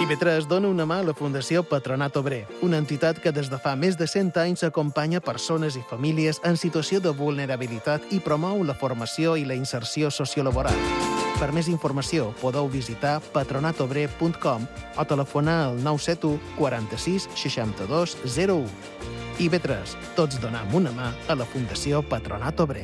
IB3 dona una mà a la Fundació Patronat Obrer, una entitat que des de fa més de 100 anys acompanya persones i famílies en situació de vulnerabilitat i promou la formació i la inserció sociolaboral. Per més informació podeu visitar patronatobrer.com o telefonar al 971 46 62 01. IB3, tots donem una mà a la Fundació Patronat Obrer.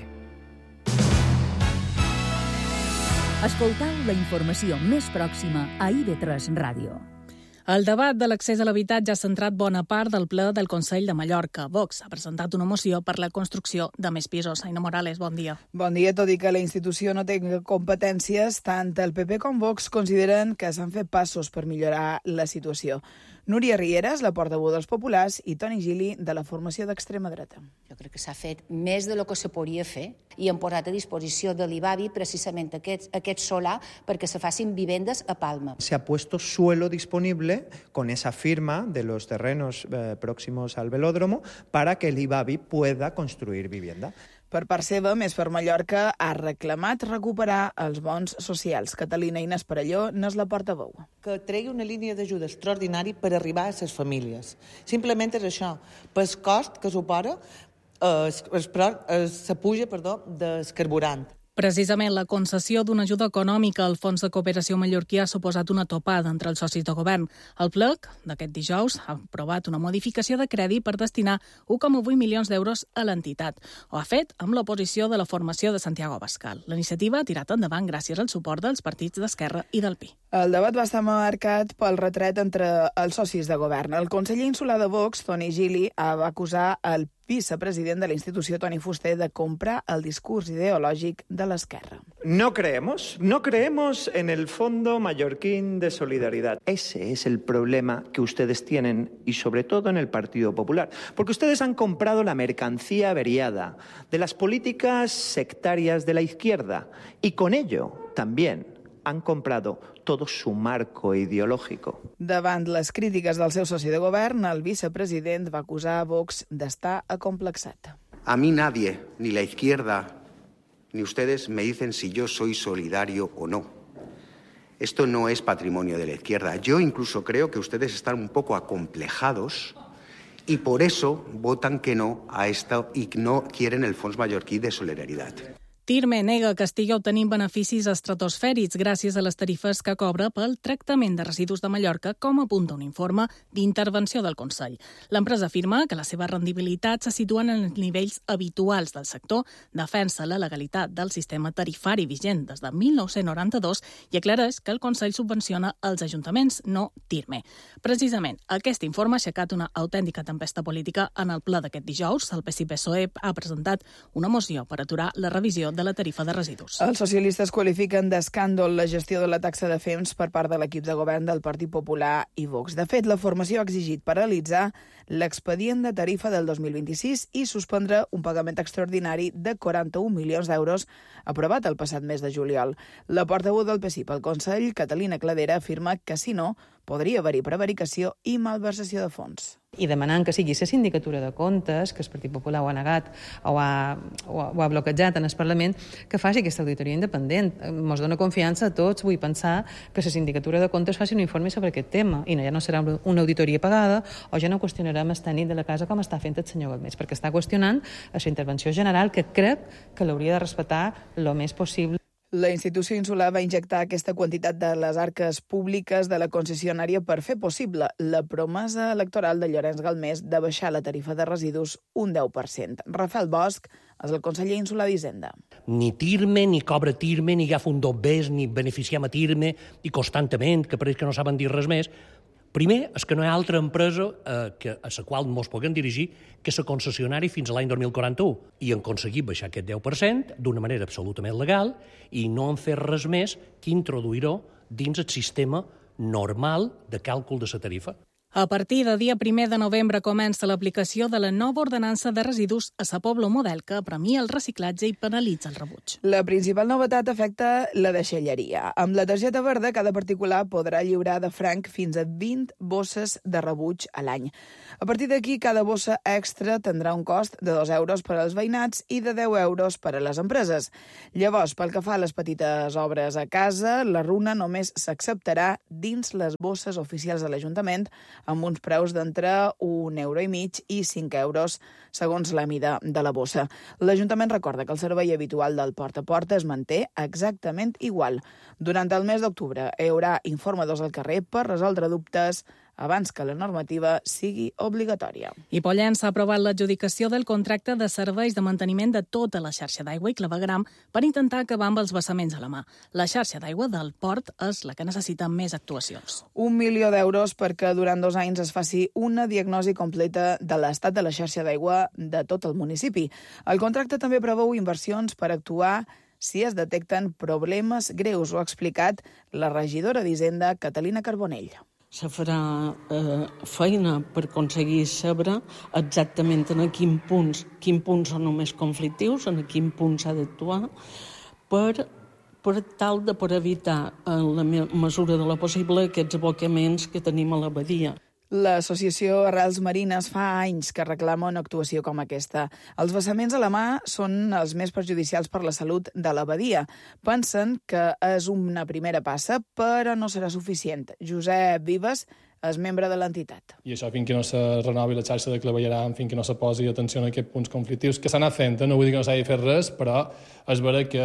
Escoltau la informació més pròxima a IB3 Ràdio. El debat de l'accés a l'habitatge ha centrat bona part del ple del Consell de Mallorca. Vox ha presentat una moció per la construcció de més pisos. Aina Morales, bon dia. Bon dia. Tot i que la institució no té competències, tant el PP com Vox consideren que s'han fet passos per millorar la situació. Núria Rieras, la portaveu dels Populars, i Toni Gili, de la formació d'extrema dreta. Jo crec que s'ha fet més de lo que se podia fer i hem posat a disposició de l'IBABI precisament aquest solar perquè se facin vivendes a Palma. Se ha puesto suelo disponible con esa firma de los terrenos próximos al velódromo para que el IBABI pueda construir vivienda. Per part seva, Més per Mallorca ha reclamat recuperar els bons socials. Catalina Inés Parelló n'és la portaveu. Que tregui una línia d'ajuda extraordinari per arribar a les famílies. Simplement és això, pel cost que suposa la puja del carburant. Precisament la concessió d'una ajuda econòmica al Fons de Cooperació Mallorquí ha suposat una topada entre els socis de govern. El plec d'aquest dijous ha aprovat una modificació de crèdit per destinar 1,8 milions d'euros a l'entitat. Ho ha fet amb l'oposició de la formació de Santiago Abascal. La iniciativa ha tirat endavant gràcies al suport dels partits d'Esquerra i del PI. El debat va estar marcat pel retret entre els socis de govern. El conseller insular de Vox, Toni Gili, va acusar el vicepresident de la institució, Toni Fuster, de comprar el discurs ideològic de l'esquerra. No creemos en el Fondo Mallorquín de Solidaridad. Ese es el problema que ustedes tienen y sobre todo en el Partido Popular. Porque ustedes han comprado la mercancía averiada de las políticas sectarias de la izquierda y con ello también han comprado todo su marco ideológico. Davant les crítiques del seu soci de govern, el vicepresident va acusar a Vox d'estar acomplexat. A mí nadie, ni la izquierda, ni ustedes me dicen si yo soy solidario o no. Esto no es patrimonio de la izquierda. Yo incluso creo que ustedes están un poco acomplejados y por eso votan que no a esto y no quieren el Fons Mallorquí de Solidaridad. TIRME nega que estigui obtenint beneficis estratosfèrics gràcies a les tarifes que cobra pel tractament de residus de Mallorca, com apunta un informe d'intervenció del Consell. L'empresa afirma que la seva rendibilitat se situen en els nivells habituals del sector, defensa la legalitat del sistema tarifari vigent des de 1992 i aclareix que el Consell subvenciona els ajuntaments, no TIRME. Precisament, aquest informe ha aixecat una autèntica tempesta política en el ple d'aquest dijous. El PSC-PSOE ha presentat una moció per aturar la revisió de la tarifa de residus. Els socialistes qualifiquen d'escàndol la gestió de la taxa de FEMS per part de l'equip de govern del Partit Popular i Vox. De fet, la formació ha exigit paralitzar l'expedient de tarifa del 2026 i suspendre un pagament extraordinari de 41 milions d'euros aprovat el passat mes de juliol. La portaveu del PSI pel Consell, Catalina Cladera, afirma que, si no, podria haver-hi prevaricació i malversació de fons. I demanant que sigui la sindicatura de comptes, que el Partit Popular ho ha negat o ha bloquejat en el Parlament, que faci aquesta auditoria independent. Ens dona confiança a tots, vull pensar, que la sindicatura de comptes faci un informe sobre aquest tema i ja no serà una auditoria pagada o ja no qüestionarem el tècnic de la casa com està fent el senyor Galmés, perquè està qüestionant la intervenció general que crec que l'hauria de respectar el més possible. La institució insular va injectar aquesta quantitat de les arques públiques de la concessionària per fer possible la promesa electoral de Llorenç Galmés de baixar la tarifa de residus un 10%. Rafael Bosch és el conseller insular d'Hisenda. Ni TIRME, ni cobra TIRME, ni agafa un dobbers, ni beneficiem a TIRME, i constantment, que pareix que no saben dir res més. Primer, és que no hi ha altra empresa a la qual ens puguem dirigir que la concessionària fins a l'any 2041. I han aconseguit baixar aquest 10% d'una manera absolutament legal i no han fet res més que introduir-ho dins el sistema normal de càlcul de la tarifa. A partir de dia 1 de novembre comença l'aplicació de la nova ordenança de residus a Sa Pobla Model, que premia el reciclatge i penalitza el rebuig. La principal novetat afecta la deixalleria. Amb la targeta verda, cada particular podrà lliurar de franc fins a 20 bosses de rebuig a l'any. A partir d'aquí, cada bossa extra tindrà un cost de 2 euros per als veïnats i de 10 euros per a les empreses. Llavors, pel que fa a les petites obres a casa, la runa només s'acceptarà dins les bosses oficials de l'Ajuntament, amb uns preus d'entre 1,5 € i 5 euros, segons la mida de la bossa. L'Ajuntament recorda que el servei habitual del porta a porta es manté exactament igual. Durant el mes d'octubre hi haurà informadors al carrer per resoldre dubtes abans que la normativa sigui obligatòria. I Pollença ha aprovat l'adjudicació del contracte de serveis de manteniment de tota la xarxa d'aigua i clavegram per intentar acabar amb els vessaments a la mà. La xarxa d'aigua del port és la que necessita més actuacions. 1 milió d'euros perquè durant 2 anys es faci una diagnosi completa de l'estat de la xarxa d'aigua de tot el municipi. El contracte també preveu inversions per actuar si es detecten problemes greus, ho ha explicat la regidora d'Hisenda, Catalina Carbonell. Se farà feina per aconseguir saber exactament en quins punts són només conflictius, en quin punt s'ha d'actuar, per tal de evitar, en la mesura de la possible, aquests abocaments que tenim a la badia. L'associació Arrels Marines fa anys que reclama una actuació com aquesta. Els vessaments a la mà són els més perjudicials per la salut de la badia. Pensen que és una primera passa, però no serà suficient. Josep Vives és membre de l'entitat. I això fins que no se renovi la xarxa de clavegueram, fins que no se posi atenció a aquests punts conflictius, que s'ha anat fent, no vull dir que no s'hagi fet res, però és vera que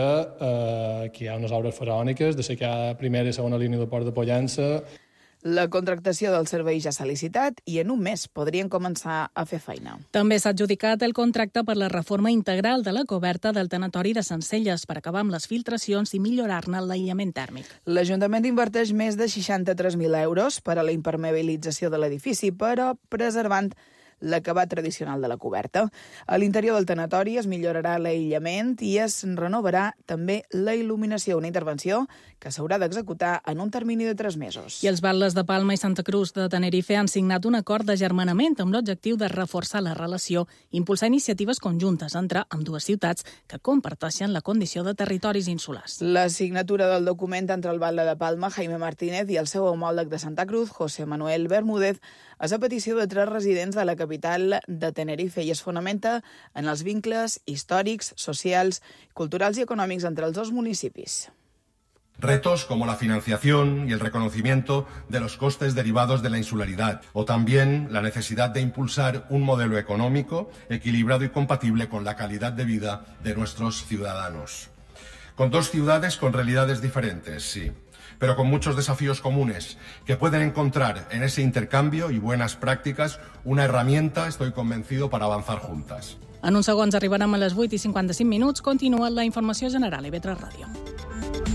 hi ha unes obres faraòniques, de aixecar primera i segona línia del port de Pollença. La contractació del servei ja s'ha licitat i en un mes podrien començar a fer feina. També s'ha adjudicat el contracte per la reforma integral de la coberta del tanatori de Sencelles per acabar amb les filtracions i millorar-ne l'aïllament tèrmic. L'Ajuntament inverteix més de 63.000 euros per a la impermeabilització de l'edifici, però preservant l'acabat tradicional de la coberta. A l'interior del tanatori es millorarà l'aïllament i es renovarà també la il·luminació, una intervenció que s'haurà d'executar en un termini de 3 mesos. I els batlles de Palma i Santa Cruz de Tenerife han signat un acord d'agermanament amb l'objectiu de reforçar la relació i impulsar iniciatives conjuntes entre ambdues ciutats que comparteixen la condició de territoris insulars. La signatura del document entre el batlle de Palma, Jaime Martínez, i el seu homòleg de Santa Cruz, José Manuel Bermúdez, és a petició de 3 residents de la capital de Tenerife i es fonamenta en els vincles històrics, socials, culturals i econòmics entre els dos municipis. Retos como la financiación y el reconocimiento de los costes derivados de la insularidad, o también la necesidad de impulsar un modelo económico equilibrado y compatible con la calidad de vida de nuestros ciudadanos. Con 2 ciudades con realidades diferentes, sí, pero con muchos desafíos comunes que pueden encontrar en ese intercambio y buenas prácticas una herramienta, estoy convencido, para avanzar juntas. En uns segons arribarem a les 8:55. Continua la informació general a IB3 Ràdio.